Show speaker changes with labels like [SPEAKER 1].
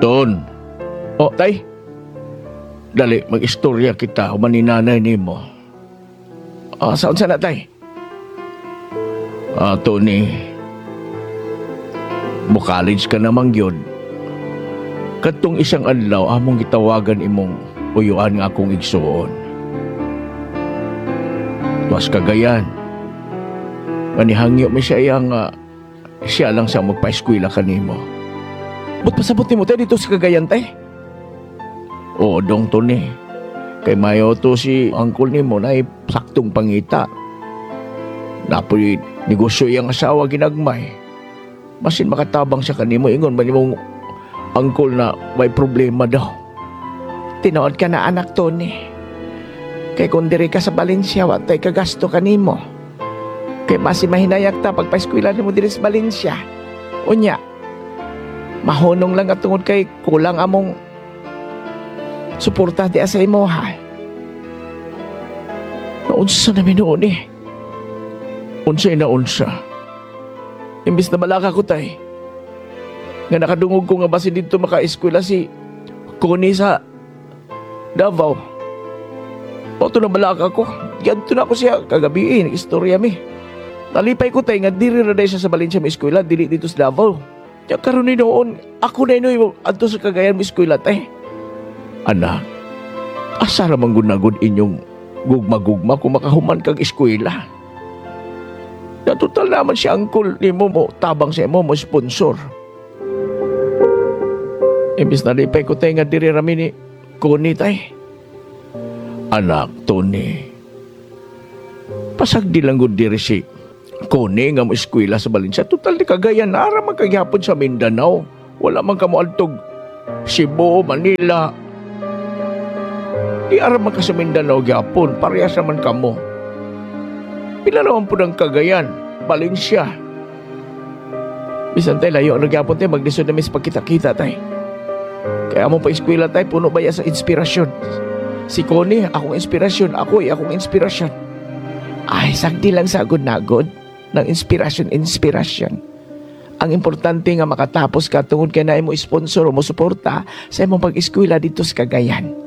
[SPEAKER 1] Ton. O, tay. Dali, mag-istorya kita o maninanay ni mo. Saan sana, tay? Tony. Mo-college ka namang yun. Katong isang adlaw, among gitawagan imong uyuan nga akong igsuon. Tuwas Cagayan. Manihangyo mi siya iyang siya lang siyang magpa-eskwela kanimo. Ba't pasabot ni mo tayo dito sa Cagayan, tay? Oo, dong Tony. Kay mayo to si uncle ni mo na saktong pangita. Napoy negosyo iyang asawa ginagmay. Masin makatabang siya kanimo, ingon man imong uncle na may problema daw.
[SPEAKER 2] Tinood ka na anak, Tony. Kay kung diri ka sa Valencia, watay kagasto kanimo. Kay masin mahinayak ta pagpa-eskwela nimo diri sa Valencia. Unya, mahunong lang at tungod kay kulang among suporta di sa imo, ha?
[SPEAKER 1] Naunsa na minuon eh. Unsa'y naunsa. Imbis na malaka ko, tay. Nga nakadungog ko nga basi dito maka-eskwela si Connie sa Davao. O ito na malaka ko. Ganto na ako siya kagabi nag-istorya mi. Nalipay ko, tay, nga diri na siya sa Valencia may eskwela, dili dito sa Davao. Kaya karon ni noon, ako na inoy adto sa Cagayan may eskwela, tay. Anak, asa ramang gunagod inyong gugma-gugma kung makahuman kag eskwela. Na total naman si uncle ni mo tabang sa mo sponsor. Imbis na lipay ko tayo nga diri rami ni Connie, tay. Anak, Tony. Pasagdi lang gud diri si Connie nga mo eskwela sa Valencia. Total di Cagayan, nara man kagyapon sa Mindanao. Wala man ka mo adtog Cebu, Manila. Di ara man ka sa Mindanao gyapon, parehas naman kamo. Pila naman po ng Cagayan, Valencia. Bisan tayo layo, nagyapon tayo, maglisod na mis pagkita-kita tayo. Kaya mo pa eskwela tayo, puno ba sa inspirasyon? Si Connie, akong inspirasyon. Ako akong inspirasyon.
[SPEAKER 2] Ay, sagdi lang sa agod-nagod ng inspirasyon. Ang importante nga makatapos ka tungod kay na mo sponsor o mo suporta sa imong pag-eskwela dito sa Cagayan.